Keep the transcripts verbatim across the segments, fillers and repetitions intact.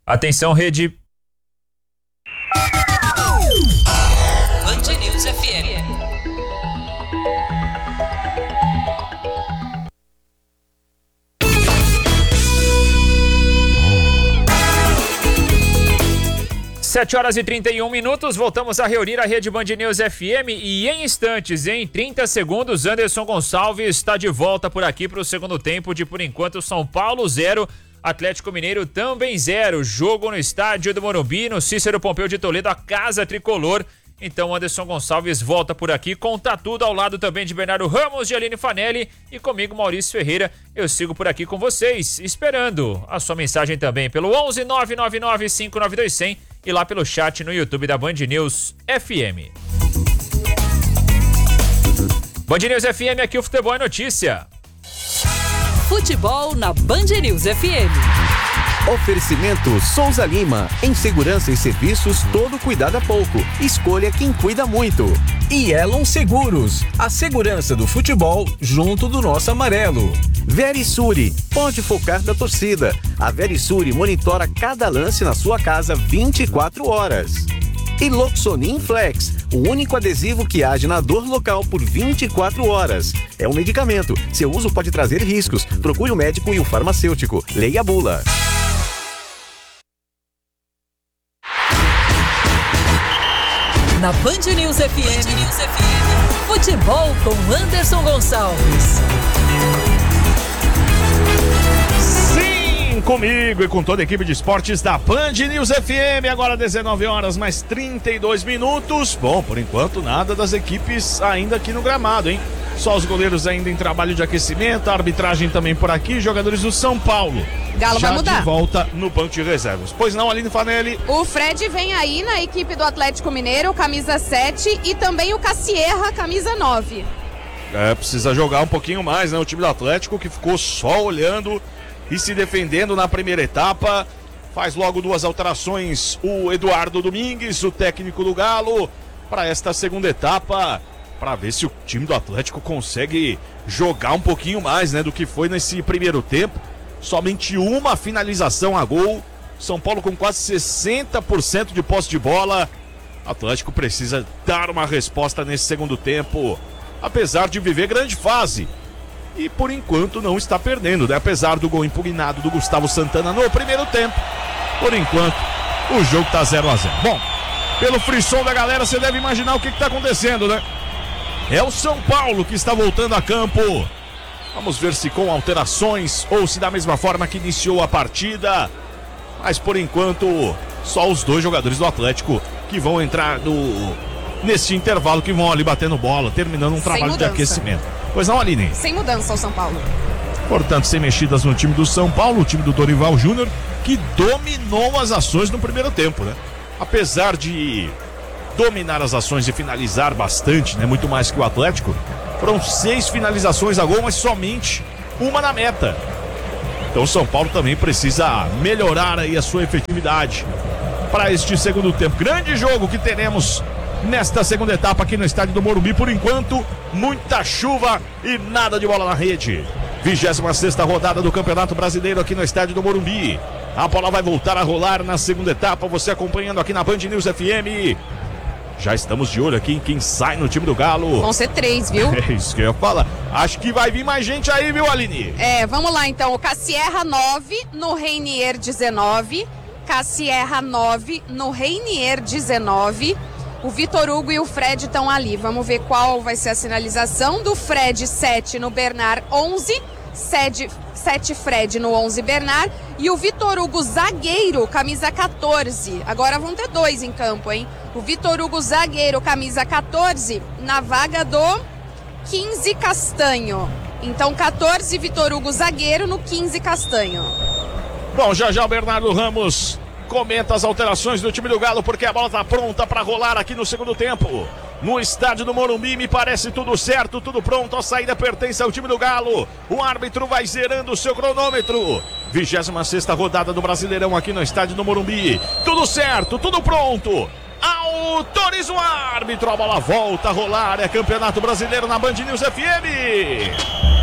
Atenção, rede. Band News F M. sete horas e trinta e um minutos, voltamos a reunir a Rede Band News F M e em instantes, em trinta segundos, Anderson Gonçalves está de volta por aqui para o segundo tempo de, por enquanto, São Paulo zero, Atlético Mineiro também zero. Jogo no estádio do Morumbi, no Cícero Pompeu de Toledo, a casa tricolor. Então Anderson Gonçalves volta por aqui, conta tudo, ao lado também de Bernardo Ramos, de Aline Fanelli e comigo, Maurício Ferreira. Eu sigo por aqui com vocês, esperando a sua mensagem também pelo onze nove nove nove cinco nove dois zero zero e lá pelo chat no YouTube da Band News F M. Band News F M, aqui o futebol é notícia. Futebol na Band News F M. Oferecimento Souza Lima. Em segurança e serviços, todo cuidado é pouco. Escolha quem cuida muito. E Elon Seguros. A segurança do futebol junto do nosso amarelo. Verisure. Pode focar da torcida. A Verisure monitora cada lance na sua casa vinte e quatro horas. E Loxonin Flex, o único adesivo que age na dor local por vinte e quatro horas. É um medicamento. Seu uso pode trazer riscos. Procure o médico e o farmacêutico. Leia a bula. Na Band News F M, Band News F M. Futebol com Anderson Gonçalves. Sim, comigo e com toda a equipe de esportes da Band News F M. Agora dezenove horas mais trinta e dois minutos. Bom, por enquanto nada das equipes ainda aqui no gramado, hein? Só os goleiros ainda em trabalho de aquecimento, a arbitragem também por aqui, jogadores do São Paulo. Galo já vai mudar. de volta no banco de reservas. Pois não, Aline Fanelli? O Fred vem aí na equipe do Atlético Mineiro, camisa sete, e também o Cassierra, camisa nove. É, precisa jogar um pouquinho mais, né? O time do Atlético que ficou só olhando e se defendendo na primeira etapa. Faz logo duas alterações o Eduardo Domingues, o técnico do Galo, para esta segunda etapa, para ver se o time do Atlético consegue jogar um pouquinho mais, né, do que foi nesse primeiro tempo. Somente uma finalização a gol. São Paulo com quase sessenta por cento de posse de bola. Atlético precisa dar uma resposta nesse segundo tempo, apesar de viver grande fase. E por enquanto não está perdendo, né? Apesar do gol impugnado do Gustavo Santana no primeiro tempo. Por enquanto, o jogo tá zero a zero. Bom, pelo frisson da galera, você deve imaginar o que está acontecendo, né? É o São Paulo que está voltando a campo. Vamos ver se com alterações ou se da mesma forma que iniciou a partida. Mas por enquanto, só os dois jogadores do Atlético que vão entrar no, nesse intervalo, que vão ali batendo bola, terminando um trabalho de aquecimento. Pois não, Aline? Sem mudança o São Paulo. Portanto, sem mexidas no time do São Paulo, o time do Dorival Júnior, que dominou as ações no primeiro tempo, né? Apesar de dominar as ações e finalizar bastante, né? Muito mais que o Atlético. Foram seis finalizações a gol, mas somente uma na meta. Então o São Paulo também precisa melhorar aí a sua efetividade para este segundo tempo. Grande jogo que teremos nesta segunda etapa aqui no estádio do Morumbi. Por enquanto, muita chuva e nada de bola na rede. vigésima sexta rodada do Campeonato Brasileiro aqui no estádio do Morumbi. A bola vai voltar a rolar na segunda etapa. Você acompanhando aqui na Band News F M. Já estamos de olho aqui em quem sai no time do Galo. Vão ser três, viu? É isso que eu ia falar. Acho que vai vir mais gente aí, viu, Aline? É, vamos lá então. O Cassierra nove no Reinier dezenove. Cassierra nove no Reinier dezenove. O Vitor Hugo e o Fred estão ali. Vamos ver qual vai ser a sinalização. Do Fred sete no Bernard onze. sete Fred no onze Bernard. E o Vitor Hugo zagueiro, camisa quatorze. Agora vão ter dois em campo, hein? O Vitor Hugo zagueiro, camisa quatorze, na vaga do quinze Castanho. Então quatorze Vitor Hugo zagueiro no quinze Castanho. Bom, já já o Bernardo Ramos comenta as alterações do time do Galo, porque a bola tá pronta para rolar aqui no segundo tempo. No estádio do Morumbi, me parece tudo certo, tudo pronto. A saída pertence ao time do Galo. O árbitro vai zerando o seu cronômetro. vigésima sexta rodada do Brasileirão aqui no estádio do Morumbi. Tudo certo, tudo pronto. Autoriza o árbitro, a bola volta a rolar. É Campeonato Brasileiro na Band News F M.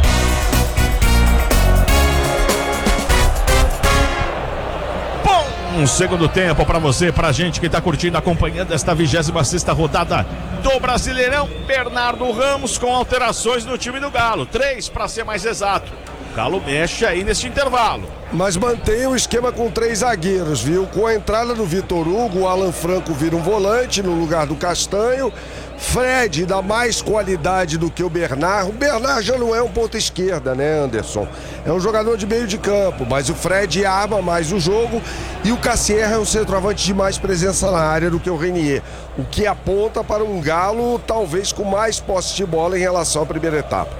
Bom Um segundo tempo para você, pra gente que tá curtindo, acompanhando esta vigésima sexta rodada do Brasileirão. Bernardo Ramos com alterações no time do Galo, três para ser mais exato. O Galo mexe aí neste intervalo. Mas mantém o esquema com três zagueiros, viu? Com a entrada do Vitor Hugo, o Alan Franco vira um volante no lugar do Castanho. Fred dá mais qualidade do que o Bernard. O Bernard já não é um ponta esquerda, né, Anderson? É um jogador de meio de campo, mas o Fred arma mais o jogo e o Cassierra é um centroavante de mais presença na área do que o Renier, o que aponta para um Galo talvez com mais posse de bola em relação à primeira etapa.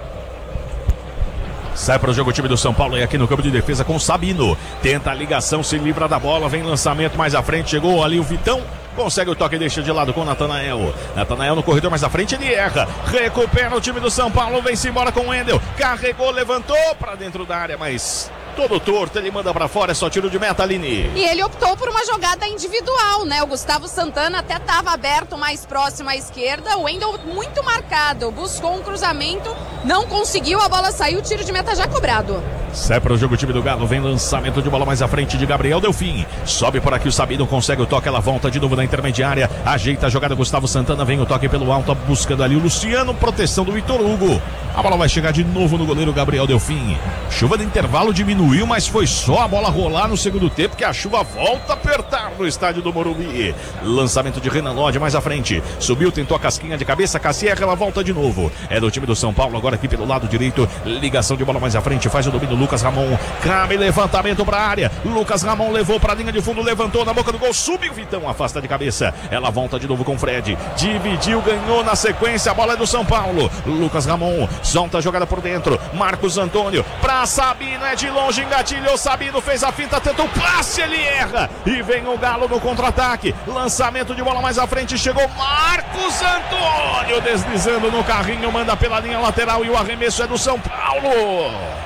Sai para o jogo o time do São Paulo e aqui no campo de defesa com o Sabino. Tenta a ligação, se livra da bola, vem lançamento mais à frente, chegou ali o Vitão. Consegue o toque e deixa de lado com o Natanael. Natanael no corredor mais à frente, ele erra. Recupera o time do São Paulo, vem-se embora com o Wendel. Carregou, levantou para dentro da área, mas todo torto, ele manda pra fora, é só tiro de meta, Aline. E ele optou por uma jogada individual, né? O Gustavo Santana até estava aberto mais próximo à esquerda, o Wendel muito marcado, buscou um cruzamento, não conseguiu, a bola saiu, tiro de meta já cobrado. Sai para o jogo o time do Galo, vem lançamento de bola mais à frente de Gabriel Delfim. Sobe por aqui o Sabino, consegue o toque, ela volta de novo na intermediária, ajeita a jogada Gustavo Santana, vem o toque pelo alto, buscando ali o Luciano, proteção do Vitor Hugo. A bola vai chegar de novo no goleiro Gabriel Delfim. Chuva de intervalo diminuiu, mas foi só a bola rolar no segundo tempo que a chuva volta a apertar no estádio do Morumbi. Lançamento de Renan Lodge mais à frente. Subiu, tentou a casquinha de cabeça, Cassierra, ela volta de novo. É do time do São Paulo, agora aqui pelo lado direito. Ligação de bola mais à frente, faz o domínio Lucas Ramon. Cabe levantamento para a área. Lucas Ramon levou para a linha de fundo, levantou na boca do gol, subiu, Vitão afasta de cabeça. Ela volta de novo com o Fred. Dividiu, ganhou na sequência, a bola é do São Paulo. Lucas Ramon solta a jogada por dentro. Marcos Antônio para Sabino, é de longe, engatilhou, Sabino fez a finta, tentou o passe, ele erra. E vem o Galo no contra-ataque. Lançamento de bola mais à frente, chegou Marcos Antônio deslizando no carrinho, manda pela linha lateral e o arremesso é do São Paulo.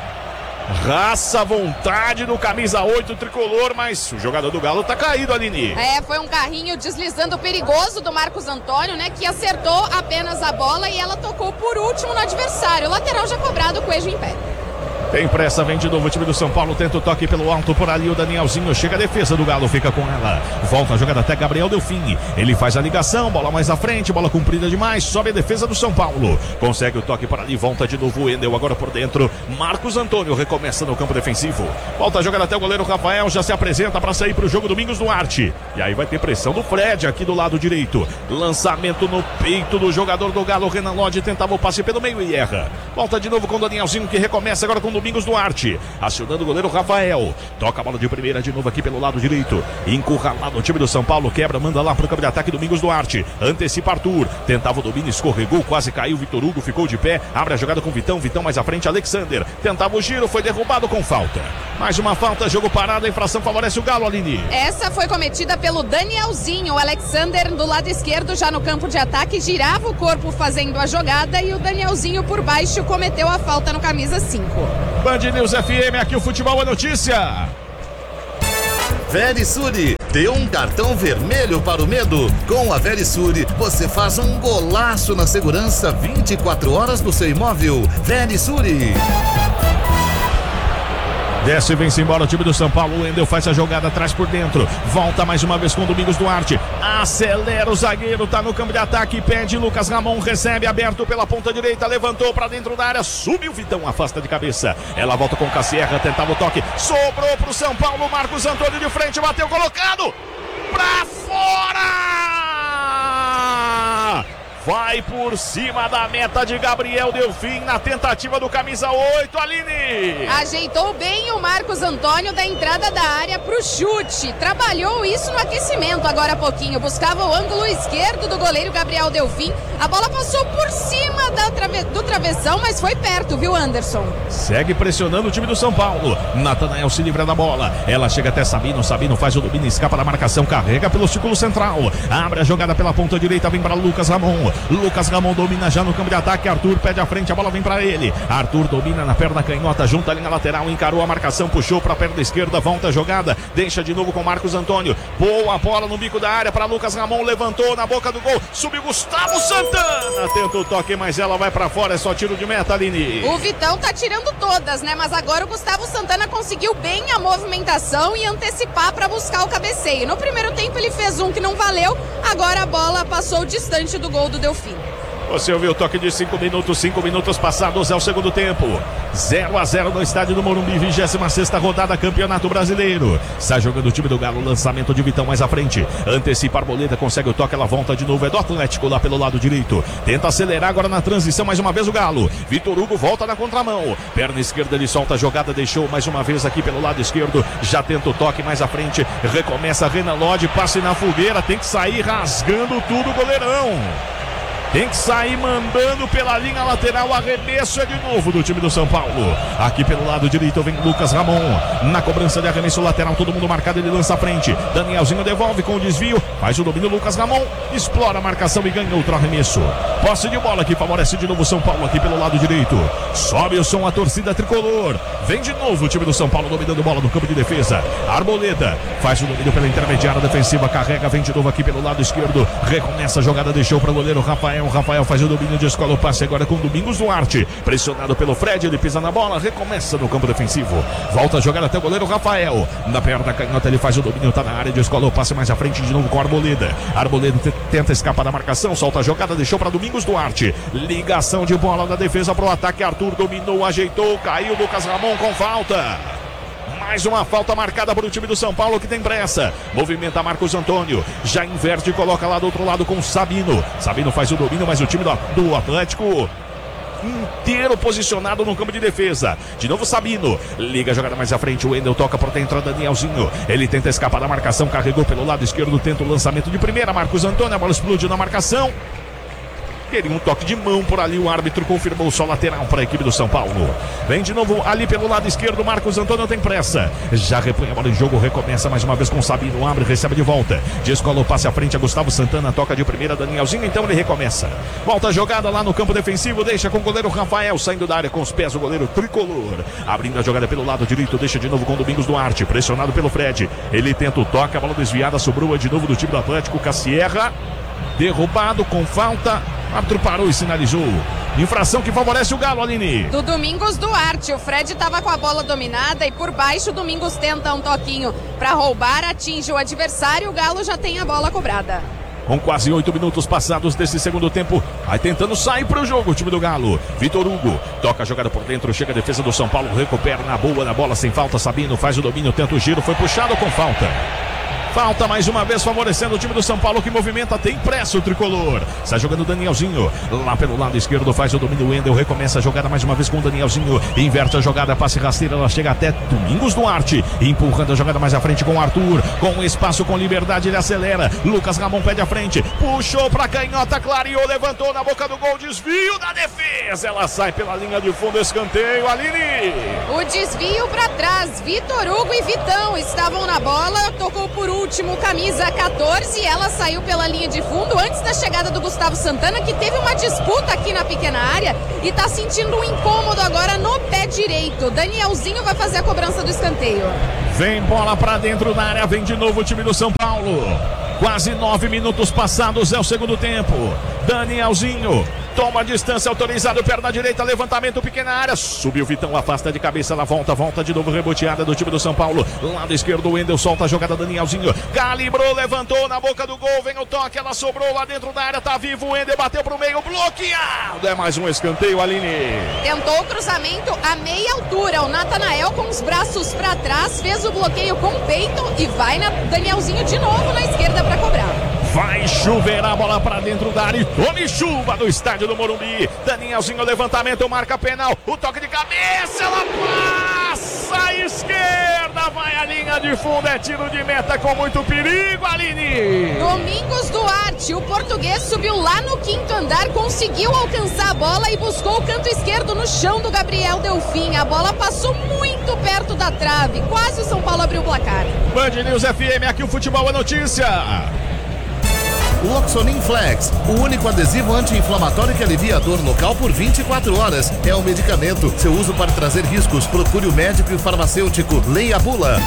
Raça, vontade do camisa oito tricolor, mas o jogador do Galo tá caído, Aline. É, foi um carrinho deslizando perigoso do Marcos Antônio, né, que acertou apenas a bola e ela tocou por último no adversário. O lateral já cobrado, o Coelho em pé. Tem pressa, vem de novo o time do São Paulo, tenta o toque pelo alto, por ali o Danielzinho, chega a defesa do Galo, fica com ela, volta a jogada até Gabriel Delfim, ele faz a ligação, bola mais à frente, bola comprida demais, sobe a defesa do São Paulo, consegue o toque por ali, volta de novo o Wendel, agora por dentro, Marcos Antônio recomeça no campo defensivo, volta a jogada até o goleiro Rafael, já se apresenta para sair para o jogo Domingos Duarte, e aí vai ter pressão do Fred aqui do lado direito, lançamento no peito do jogador do Galo, Renan Lodge tentava o passe pelo meio e erra, volta de novo com o Danielzinho que recomeça agora com Domingos Duarte, acionando o goleiro Rafael, toca a bola de primeira de novo aqui pelo lado direito, encurralado o time do São Paulo, quebra, manda lá pro campo de ataque Domingos Duarte, antecipa Arthur, tentava o domínio, escorregou, quase caiu, Vitor Hugo ficou de pé, abre a jogada com Vitão, Vitão mais à frente, Alexander, tentava o giro, foi derrubado com falta, mais uma falta, jogo parado, a infração favorece o Galo, Aline. Essa foi cometida pelo Danielzinho, o Alexander do lado esquerdo já no campo de ataque, girava o corpo fazendo a jogada e o Danielzinho por baixo cometeu a falta no camisa cinco. Band News F M, aqui o futebol é notícia. Verisure, dê um cartão vermelho para o medo. Com a Verisure, você faz um golaço na segurança vinte e quatro horas do seu imóvel. Verisure. Desce e vem-se embora o time do São Paulo. O Wendel faz a jogada atrás por dentro. Volta mais uma vez com o Domingos Duarte. Acelera o zagueiro, tá no campo de ataque. Pede Lucas Ramon, recebe aberto pela ponta direita. Levantou para dentro da área. Subiu Vitão, afasta de cabeça. Ela volta com o Cassierra, tentava o toque. Sobrou pro São Paulo. Marcos Antônio de frente, bateu colocado. Pra fora! Vai por cima da meta de Gabriel Delfim na tentativa do camisa oito, Aline. Ajeitou bem o Marcos Antônio da entrada da área pro chute. Trabalhou isso no aquecimento agora há pouquinho. Buscava o ângulo esquerdo do goleiro Gabriel Delfim. A bola passou por cima da trave... do travessão, mas foi perto, viu, Anderson? Segue pressionando o time do São Paulo. Natanael se livra da bola. Ela chega até Sabino. Sabino faz o domínio, escapa da marcação, carrega pelo círculo central. Abre a jogada pela ponta direita, vem para Lucas Ramon. Lucas Ramon domina já no campo de ataque. Arthur pede à frente, a bola vem pra ele. Arthur domina na perna canhota, junta a linha lateral, encarou a marcação, puxou pra perna esquerda, volta a jogada, deixa de novo com Marcos Antônio. Boa bola no bico da área para Lucas Ramon, levantou na boca do gol, subiu Gustavo Santana, tenta o toque, mas ela vai pra fora, é só tiro de meta, Aline. O Vitão tá tirando todas, né? Mas agora o Gustavo Santana conseguiu bem a movimentação e antecipar para buscar o cabeceio. No primeiro tempo ele fez um que não valeu, agora a bola passou distante do gol do Delfim. Você ouviu o toque de cinco minutos, cinco minutos passados, é o segundo tempo. zero a zero no estádio do Morumbi, vigésima sexta rodada, Campeonato Brasileiro. Está jogando o time do Galo, lançamento de Vitão mais à frente. Antecipa a Arboleda, consegue o toque, ela volta de novo, é do Atlético lá pelo lado direito. Tenta acelerar agora na transição, mais uma vez o Galo. Vitor Hugo volta na contramão. Perna esquerda, ele solta a jogada, deixou mais uma vez aqui pelo lado esquerdo. Já tenta o toque mais à frente. Recomeça Renan Lodge, passe na fogueira, tem que sair rasgando tudo o goleirão. Tem que sair mandando pela linha lateral. Arremesso é de novo do time do São Paulo. Aqui pelo lado direito vem Lucas Ramon. Na cobrança de arremesso lateral, todo mundo marcado, ele lança à frente. Danielzinho devolve com o desvio. Faz o domínio Lucas Ramon. Explora a marcação e ganha outro arremesso. Posse de bola que favorece de novo o São Paulo aqui pelo lado direito. Sobe o som, a torcida tricolor. Vem de novo o time do São Paulo dominando bola no campo de defesa. Arboleda faz o domínio pela intermediária defensiva. Carrega, vem de novo aqui pelo lado esquerdo. Recomeça a jogada, deixou para o goleiro Rafael. O Rafael faz o domínio de escola, o passe agora com Domingos Duarte, pressionado pelo Fred, ele pisa na bola, recomeça no campo defensivo, volta a jogar até o goleiro Rafael, na perna canhota ele faz o domínio, tá na área de escola, o passe mais à frente de novo com a Arboleda. Arboleda tenta escapar da marcação, solta a jogada, deixou para Domingos Duarte, ligação de bola da defesa pro ataque, Arthur dominou, ajeitou, caiu Lucas Ramon com falta. Mais uma falta marcada para o time do São Paulo que tem pressa. Movimenta Marcos Antônio. Já inverte e coloca lá do outro lado com Sabino. Sabino faz o domínio, mas o time do, do Atlético inteiro posicionado no campo de defesa. De novo Sabino. Liga a jogada mais à frente. O Wendel toca por dentro. Danielzinho. Ele tenta escapar da marcação. Carregou pelo lado esquerdo. Tenta o lançamento de primeira. Marcos Antônio. A bola explodiu na marcação. Queria um toque de mão por ali, o árbitro confirmou só lateral para a equipe do São Paulo. Vem de novo ali pelo lado esquerdo, Marcos Antônio tem pressa. Já repõe a bola em jogo, recomeça mais uma vez com o Sabino, abre, recebe de volta. Descola o passe à frente a Gustavo Santana, toca de primeira Danielzinho, então ele recomeça. Volta a jogada lá no campo defensivo, deixa com o goleiro Rafael, saindo da área com os pés o goleiro tricolor. Abrindo a jogada pelo lado direito, deixa de novo com o Domingos Duarte, pressionado pelo Fred. Ele tenta o toque, a bola desviada, sobrou de novo do time do Atlético, Cassierra. Derrubado com falta. O árbitro parou e sinalizou. Infração que favorece o Galo, Aline. Do Domingos Duarte. O Fred estava com a bola dominada e por baixo o Domingos tenta um toquinho para roubar, atinge o adversário. O Galo já tem a bola cobrada. Com quase oito minutos passados desse segundo tempo, vai tentando sair para o jogo o time do Galo. Vitor Hugo toca a jogada por dentro, chega a defesa do São Paulo, recupera na boa na bola sem falta. Sabino faz o domínio, tenta o giro, foi puxado com falta. Falta mais uma vez favorecendo o time do São Paulo que movimenta, tem pressa o tricolor. Está jogando o Danielzinho. Lá pelo lado esquerdo faz o domínio, o Wendel recomeça a jogada mais uma vez com o Danielzinho. Inverte a jogada, passe rasteira, ela chega até Domingos Duarte. Empurrando a jogada mais à frente com o Arthur. Com espaço, com liberdade, ele acelera. Lucas Ramon pede à frente. Puxou pra canhota, clareou, levantou na boca do gol. Desvio da defesa. Ela sai pela linha de fundo, escanteio. Aline. O desvio pra trás. Vitor Hugo e Vitão estavam na bola. Tocou por último. Último camisa quatorze, ela saiu pela linha de fundo antes da chegada do Gustavo Santana, que teve uma disputa aqui na pequena área e tá sentindo um incômodo agora no pé direito. Danielzinho vai fazer a cobrança do escanteio. Vem bola pra dentro da área, vem de novo o time do São Paulo. Quase nove minutos passados, é o segundo tempo. Danielzinho toma a distância, autorizado, perna direita, levantamento, pequena área. Subiu Vitão, afasta de cabeça, ela volta, volta de novo, reboteada do time do São Paulo. Lado esquerdo, o Wendel solta a jogada, Danielzinho calibrou, levantou na boca do gol, vem o toque, ela sobrou lá dentro da área, tá vivo, o Wendel bateu pro meio, bloqueado. É mais um escanteio, Aline. Tentou o cruzamento a meia altura, o Natanael com os braços pra trás, fez o bloqueio com o peito e vai na Danielzinho de novo na esquerda pra cobrar. Vai chover a bola pra dentro da área e tome chuva no estádio do Morumbi. Danielzinho, levantamento, marca penal, o toque de cabeça, ela passa à esquerda, vai à linha de fundo, é tiro de meta com muito perigo, Aline. Domingos Duarte, o português subiu lá no quinto andar, conseguiu alcançar a bola e buscou o canto esquerdo no chão do Gabriel Delfim. A bola passou muito perto da trave, quase o São Paulo abriu o placar. Band News F M, aqui o futebol é notícia. Loxonin Flex, o único adesivo anti-inflamatório que alivia a dor local por vinte e quatro horas. É um medicamento. Seu uso pode trazer riscos. Procure o médico e o farmacêutico. Leia a bula.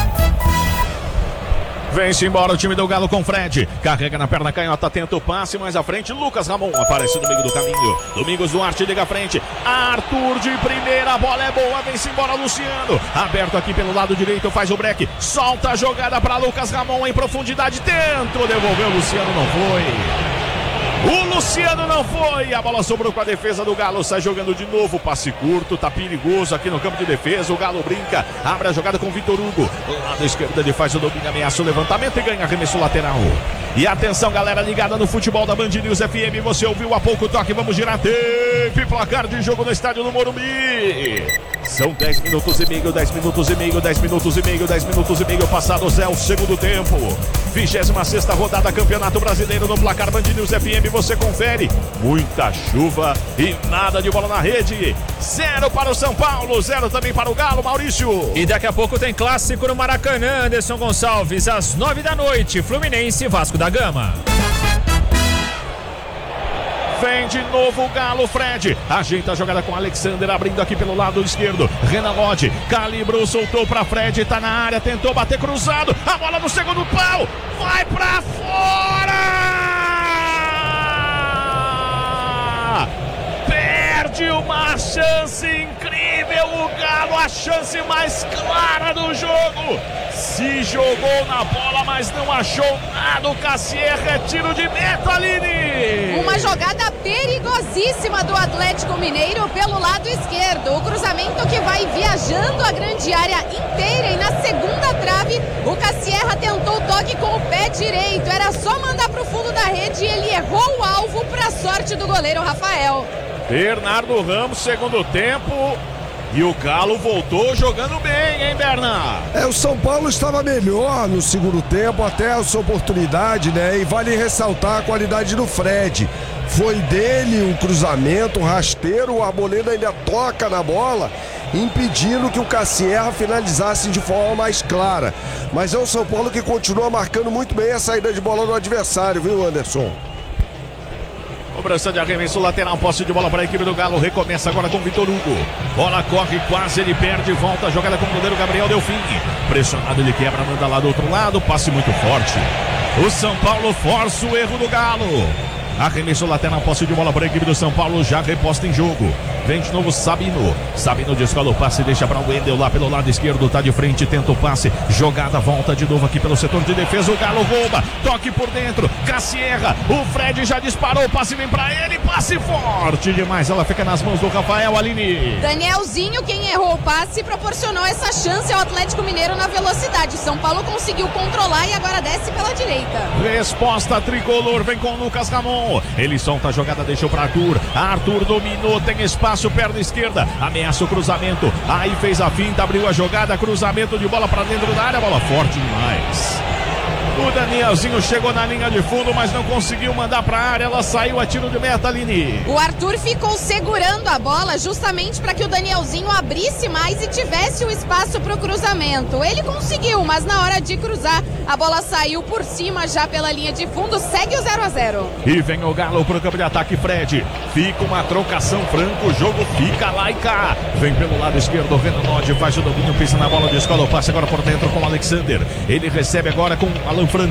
Vem-se embora o time do Galo com Fred. Carrega na perna canhota, tenta o passe. Mais à frente, Lucas Ramon aparece no meio do caminho. Domingos Duarte liga à frente. Arthur de primeira, a bola é boa. Vem-se embora Luciano. Aberto aqui pelo lado direito, faz o break. Solta a jogada para Lucas Ramon em profundidade. Tentou devolver, o Luciano não foi. O Luciano não foi, a bola sobrou com a defesa do Galo, sai jogando de novo, passe curto, tá perigoso aqui no campo de defesa, o Galo brinca, abre a jogada com o Vitor Hugo, lado esquerdo ele faz o domínio, ameaça o levantamento e ganha arremesso lateral. E atenção galera ligada no futebol da Band News F M, você ouviu há pouco toque, vamos girar tempo e placar de jogo no estádio do Morumbi. São dez minutos e meio, dez minutos e meio, dez minutos e meio, dez minutos e meio passados, é o segundo tempo. vigésima sexta rodada, Campeonato Brasileiro no placar Band News F M, você confere. Muita chuva e nada de bola na rede. Zero para o São Paulo, zero também para o Galo, Maurício. E daqui a pouco tem clássico no Maracanã, Anderson Gonçalves, às nove da noite, Fluminense e Vasco da Gama. Vem de novo o Galo, Fred. Ajeita a jogada com Alexander, abrindo aqui pelo lado esquerdo. Renan Lodge, calibrou, soltou pra Fred, tá na área, tentou bater cruzado. A bola no segundo pau, vai pra fora! Perde uma chance incrível o Galo, a chance mais clara do jogo. Se jogou na bola, mas não achou nada. O Cassierra é tiro de meta, Aline. Uma jogada perigosíssima do Atlético Mineiro pelo lado esquerdo. O cruzamento que vai viajando a grande área inteira e na segunda trave o Cassierra tentou o toque com o pé direito. Era só mandar pro fundo da rede e ele errou o alvo para sorte do goleiro Rafael. Bernardo Ramos, segundo tempo. E o Galo voltou jogando bem, hein, Berna? É, o São Paulo estava melhor no segundo tempo, até a sua oportunidade, né? E vale ressaltar a qualidade do Fred. Foi dele um cruzamento, um rasteiro, o Arboleda ainda toca na bola, impedindo que o Cassierra finalizasse de forma mais clara. Mas é o São Paulo que continua marcando muito bem a saída de bola do adversário, viu, Anderson? Cobrança de arremesso lateral, posse de bola para a equipe do Galo, recomeça agora com o Vitor Hugo. Bola corre, quase ele perde, volta a jogada com o goleiro Gabriel Delfim. Pressionado, ele quebra, manda lá do outro lado, passe muito forte. O São Paulo força o erro do Galo. Arremesso lateral, posse de bola para a equipe do São Paulo, já reposta em jogo. Vem de novo Sabino. Sabino descola o passe, deixa para o Wendel lá pelo lado esquerdo, tá de frente, tenta o passe. Jogada, volta de novo aqui pelo setor de defesa. O Galo rouba, toque por dentro. Cassierra, o Fred já disparou, o passe vem para ele, passe forte demais. Ela fica nas mãos do Rafael, Aline. Danielzinho, quem errou o passe, proporcionou essa chance ao Atlético Mineiro na velocidade. São Paulo conseguiu controlar e agora desce pela direita. Resposta tricolor, vem com o Lucas Ramon. Ele solta a jogada, deixou para Arthur. Arthur dominou, tem espaço, perna esquerda, ameaça o cruzamento. Aí fez a finta, abriu a jogada, cruzamento de bola para dentro da área, bola forte demais. O Danielzinho chegou na linha de fundo, mas não conseguiu mandar para a área. Ela saiu a tiro de meta, Aline. O Arthur ficou segurando a bola justamente para que o Danielzinho abrisse mais e tivesse o espaço para o cruzamento. Ele conseguiu, mas na hora de cruzar, a bola saiu por cima já pela linha de fundo. Segue o zero a zero. E vem o Galo pro campo de ataque, Fred. Fica uma trocação franca, o jogo fica lá e cá. Vem pelo lado esquerdo, o Renan Lodge faz o domínio, pisa na bola, descola o passe agora por dentro com o Alexander. Ele recebe agora com o Alan